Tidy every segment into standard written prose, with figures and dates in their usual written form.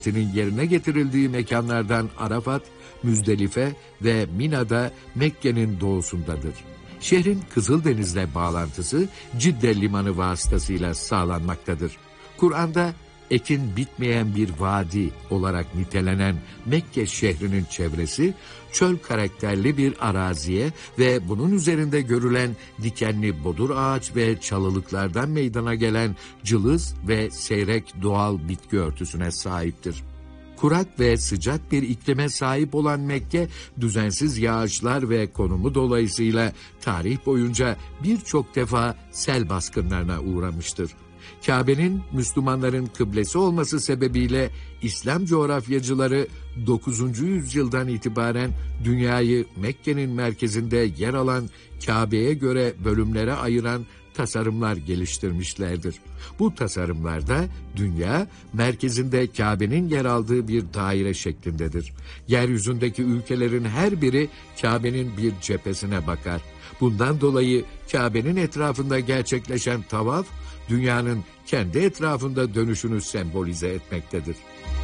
yerine getirildiği mekanlardan Arafat, Müzdelife ve Mina'da Mekke'nin doğusundadır. Şehrin Kızıldeniz'le bağlantısı Cidde limanı vasıtasıyla sağlanmaktadır. Kur'an'da ekin bitmeyen bir vadi olarak nitelenen Mekke şehrinin çevresi, çöl karakterli bir araziye ve bunun üzerinde görülen dikenli bodur ağaç ve çalılıklardan meydana gelen cılız ve seyrek doğal bitki örtüsüne sahiptir. Kurak ve sıcak bir iklime sahip olan Mekke, düzensiz yağışlar ve konumu dolayısıyla tarih boyunca birçok defa sel baskınlarına uğramıştır. Kabe'nin Müslümanların kıblesi olması sebebiyle İslam coğrafyacıları 9. yüzyıldan itibaren dünyayı Mekke'nin merkezinde yer alan Kabe'ye göre bölümlere ayıran tasarımlar geliştirmişlerdir. Bu tasarımlarda dünya merkezinde Kabe'nin yer aldığı bir daire şeklindedir. Yeryüzündeki ülkelerin her biri Kabe'nin bir cephesine bakar. Bundan dolayı Kabe'nin etrafında gerçekleşen tavaf, dünyanın kendi etrafında dönüşünü sembolize etmektedir.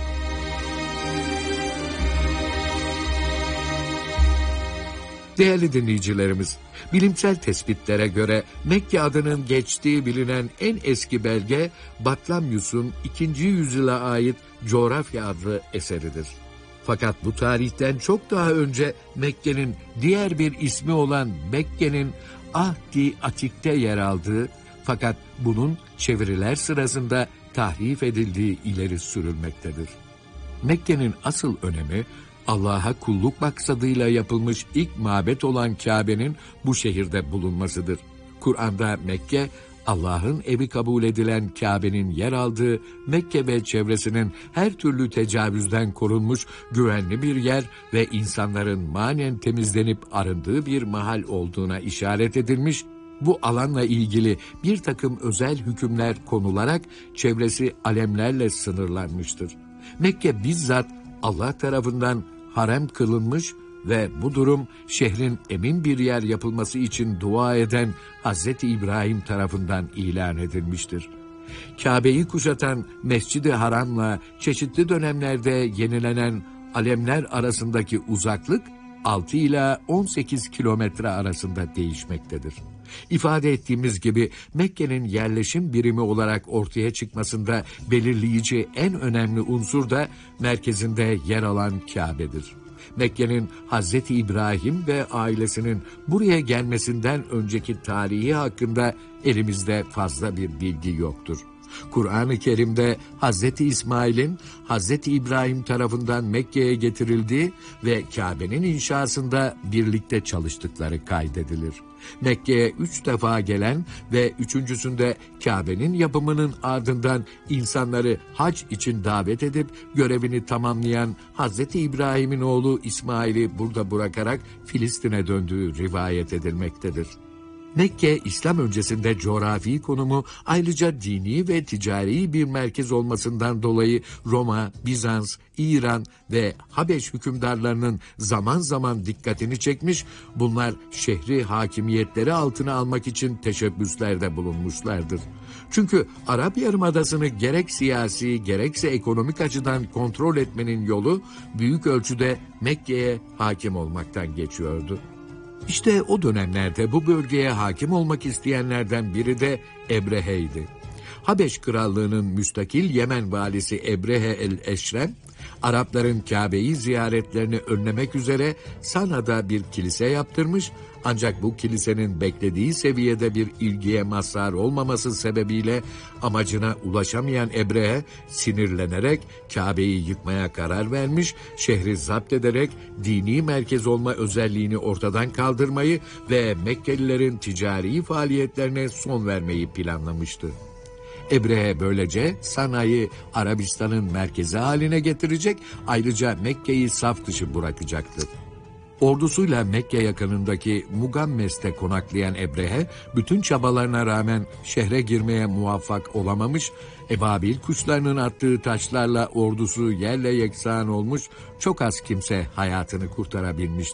Değerli dinleyicilerimiz, bilimsel tespitlere göre Mekke adının geçtiği bilinen en eski belge Batlamyus'un 2. yüzyıla ait Coğrafya adlı eseridir. Fakat bu tarihten çok daha önce Mekke'nin diğer bir ismi olan Mekke'nin Ahd-i Atik'te yer aldığı, fakat bunun çeviriler sırasında tahrif edildiği ileri sürülmektedir. Mekke'nin asıl önemi, Allah'a kulluk maksadıyla yapılmış ilk mabet olan Kabe'nin bu şehirde bulunmasıdır. Kur'an'da Mekke, Allah'ın evi kabul edilen Kabe'nin yer aldığı Mekke ve çevresinin her türlü tecavüzden korunmuş güvenli bir yer ve insanların manen temizlenip arındığı bir mahal olduğuna işaret edilmiş, bu alanla ilgili bir takım özel hükümler konularak çevresi alemlerle sınırlanmıştır. Mekke bizzat Allah tarafından harem kılınmış ve bu durum şehrin emin bir yer yapılması için dua eden Hz. İbrahim tarafından ilan edilmiştir. Kabe'yi kuşatan Mescid-i Haram'la çeşitli dönemlerde yenilenen alemler arasındaki uzaklık 6 ila 18 kilometre arasında değişmektedir. İfade ettiğimiz gibi Mekke'nin yerleşim birimi olarak ortaya çıkmasında belirleyici en önemli unsur da merkezinde yer alan Kabe'dir. Mekke'nin Hz. İbrahim ve ailesinin buraya gelmesinden önceki tarihi hakkında elimizde fazla bir bilgi yoktur. Kur'an-ı Kerim'de Hz. İsmail'in Hz. İbrahim tarafından Mekke'ye getirildiği ve Kabe'nin inşasında birlikte çalıştıkları kaydedilir. Mekke'ye 3 defa gelen ve 3.'sünde Kabe'nin yapımının ardından insanları hac için davet edip görevini tamamlayan Hz. İbrahim'in oğlu İsmail'i burada bırakarak Filistin'e döndüğü rivayet edilmektedir. Mekke, İslam öncesinde coğrafi konumu ayrıca dini ve ticari bir merkez olmasından dolayı Roma, Bizans, İran ve Habeş hükümdarlarının zaman zaman dikkatini çekmiş, bunlar şehri hakimiyetleri altına almak için teşebbüslerde bulunmuşlardır. Çünkü Arap Yarımadası'nı gerek siyasi gerekse ekonomik açıdan kontrol etmenin yolu büyük ölçüde Mekke'ye hakim olmaktan geçiyordu. İşte o dönemlerde bu bölgeye hakim olmak isteyenlerden biri de Ebrehe'ydi. Habeş Krallığı'nın müstakil Yemen valisi Ebrehe el-Eşrem, Arapların Kabe'yi ziyaretlerini önlemek üzere Sana'da bir kilise yaptırmış, ancak bu kilisenin beklediği seviyede bir ilgiye mazhar olmaması sebebiyle amacına ulaşamayan Ebrehe sinirlenerek Kabe'yi yıkmaya karar vermiş, şehri zapt ederek dini merkez olma özelliğini ortadan kaldırmayı ve Mekkelilerin ticari faaliyetlerine son vermeyi planlamıştı. Ebrehe böylece Sana'yı Arabistan'ın merkezi haline getirecek, ayrıca Mekke'yi saf dışı bırakacaktı. Ordusuyla Mekke yakınındaki Mugammes'te konaklayan Ebrehe, bütün çabalarına rağmen şehre girmeye muvaffak olamamış, ebabil kuşlarının attığı taşlarla ordusu yerle yeksan olmuş, çok az kimse hayatını kurtarabilmişti.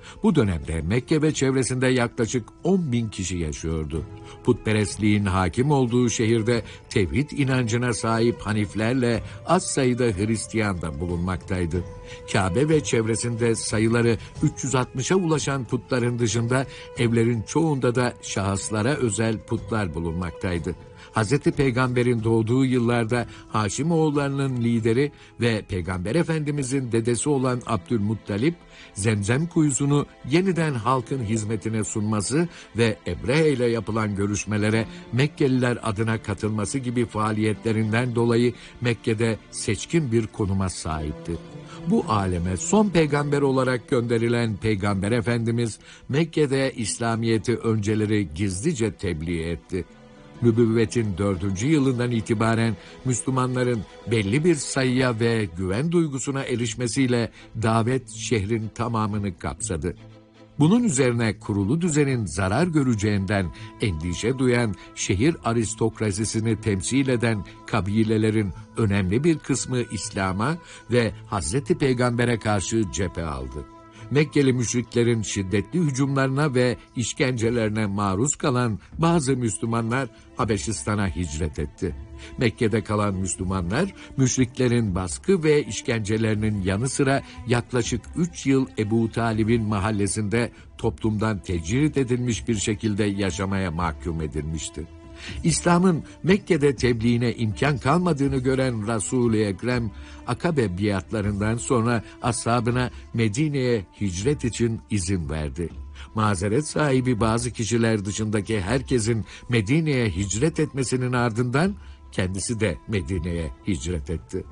Bu dönemde Mekke ve çevresinde yaklaşık 10.000 kişi yaşıyordu. Putperestliğin hakim olduğu şehirde tevhid inancına sahip Haniflerle az sayıda Hristiyan da bulunmaktaydı. Kabe ve çevresinde sayıları 360'a ulaşan putların dışında evlerin çoğunda da şahıslara özel putlar bulunmaktaydı. Hz. Peygamber'in doğduğu yıllarda Haşimoğullarının lideri ve Peygamber Efendimizin dedesi olan Abdülmuttalip, Zemzem kuyusunu yeniden halkın hizmetine sunması ve Ebrehe ile yapılan görüşmelere Mekkeliler adına katılması gibi faaliyetlerinden dolayı Mekke'de seçkin bir konuma sahipti. Bu aleme son peygamber olarak gönderilen Peygamber Efendimiz, Mekke'de İslamiyet'i önceleri gizlice tebliğ etti. Nübüvvetin 4. yılından itibaren Müslümanların belli bir sayıya ve güven duygusuna erişmesiyle davet şehrin tamamını kapsadı. Bunun üzerine kurulu düzenin zarar göreceğinden endişe duyan şehir aristokrasisini temsil eden kabilelerin önemli bir kısmı İslam'a ve Hazreti Peygamber'e karşı cephe aldı. Mekkeli müşriklerin şiddetli hücumlarına ve işkencelerine maruz kalan bazı Müslümanlar Habeşistan'a hicret etti. Mekke'de kalan Müslümanlar, müşriklerin baskı ve işkencelerinin yanı sıra yaklaşık 3 yıl Ebu Talib'in mahallesinde toplumdan tecrit edilmiş bir şekilde yaşamaya mahkum edilmişti. İslam'ın Mekke'de tebliğine imkan kalmadığını gören Resul-i Ekrem, Akabe biatlarından sonra ashabına Medine'ye hicret için izin verdi. Mazeret sahibi bazı kişiler dışındaki herkesin Medine'ye hicret etmesinin ardından kendisi de Medine'ye hicret etti.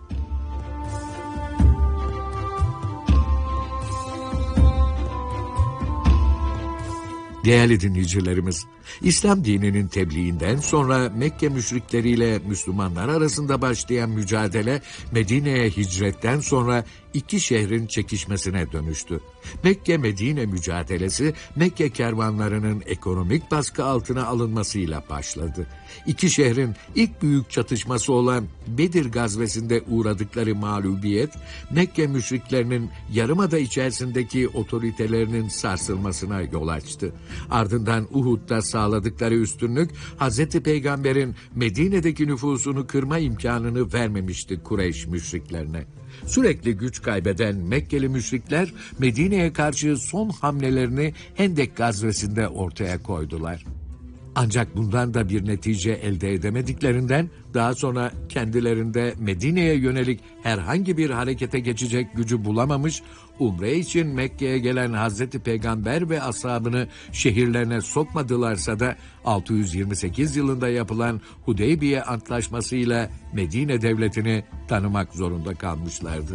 Değerli dinleyicilerimiz, İslam dininin tebliğinden sonra Mekke müşrikleriyle Müslümanlar arasında başlayan mücadele Medine'ye hicretten sonra iki şehrin çekişmesine dönüştü. Mekke-Medine mücadelesi Mekke kervanlarının ekonomik baskı altına alınmasıyla başladı. İki şehrin ilk büyük çatışması olan Bedir gazvesinde uğradıkları mağlubiyet, Mekke müşriklerinin yarımada içerisindeki otoritelerinin sarsılmasına yol açtı. Ardından Uhud'da sağladıkları üstünlük, Hazreti Peygamber'in Medine'deki nüfusunu kırma imkanını vermemişti Kureyş müşriklerine. Sürekli güç kaybeden Mekkeli müşrikler Medine'ye karşı son hamlelerini Hendek gazvesinde ortaya koydular. Ancak bundan da bir netice elde edemediklerinden daha sonra kendilerinde Medine'ye yönelik herhangi bir harekete geçecek gücü bulamamış, umre için Mekke'ye gelen Hazreti Peygamber ve ashabını şehirlerine sokmadılarsa da 628 yılında yapılan Hudeybiye Antlaşması'yla Medine devletini tanımak zorunda kalmışlardı.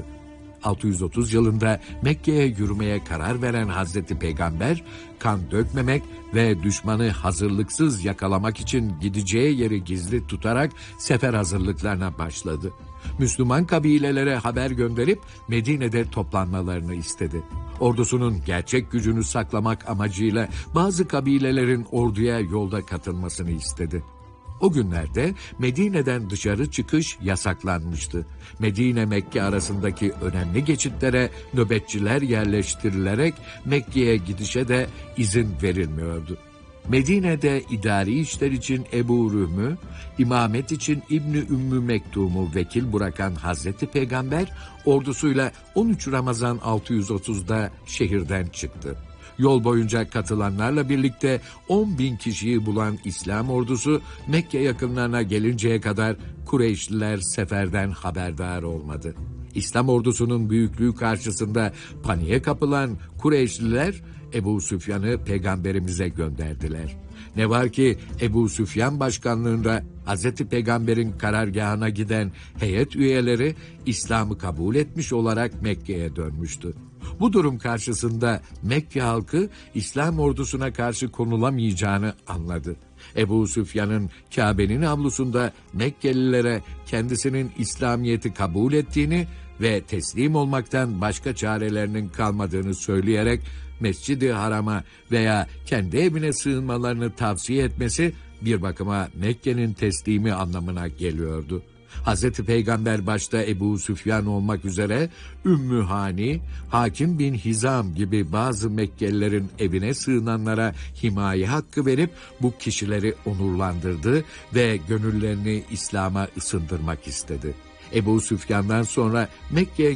630 yılında Mekke'ye yürümeye karar veren Hazreti Peygamber, kan dökmemek ve düşmanı hazırlıksız yakalamak için gideceği yeri gizli tutarak sefer hazırlıklarına başladı. Müslüman kabilelere haber gönderip Medine'de toplanmalarını istedi. Ordusunun gerçek gücünü saklamak amacıyla bazı kabilelerin orduya yolda katılmasını istedi. O günlerde Medine'den dışarı çıkış yasaklanmıştı. Medine-Mekke arasındaki önemli geçitlere nöbetçiler yerleştirilerek Mekke'ye gidişe de izin verilmiyordu. Medine'de idari işler için Ebu Rühm'ü, imamet için İbni Ümmü Mektum'u vekil bırakan Hazreti Peygamber ordusuyla 13 Ramazan 630'da şehirden çıktı. Yol boyunca katılanlarla birlikte 10.000 kişiyi bulan İslam ordusu Mekke yakınlarına gelinceye kadar Kureyşliler seferden haberdar olmadı. İslam ordusunun büyüklüğü karşısında paniğe kapılan Kureyşliler Ebu Süfyan'ı peygamberimize gönderdiler. Ne var ki Ebu Süfyan başkanlığında Hazreti Peygamber'in karargahına giden heyet üyeleri İslam'ı kabul etmiş olarak Mekke'ye dönmüştü. Bu durum karşısında Mekke halkı İslam ordusuna karşı konulamayacağını anladı. Ebu Süfyan'ın Kabe'nin avlusunda Mekkelilere kendisinin İslamiyet'i kabul ettiğini ve teslim olmaktan başka çarelerinin kalmadığını söyleyerek Mescid-i Haram'a veya kendi evine sığınmalarını tavsiye etmesi bir bakıma Mekke'nin teslimi anlamına geliyordu. Hazreti Peygamber başta Ebu Süfyan olmak üzere Ümmü Hani, Hakim bin Hizam gibi bazı Mekkelilerin evine sığınanlara himaye hakkı verip bu kişileri onurlandırdı ve gönüllerini İslam'a ısındırmak istedi. Ebu Süfyan'dan sonra Mekke'ye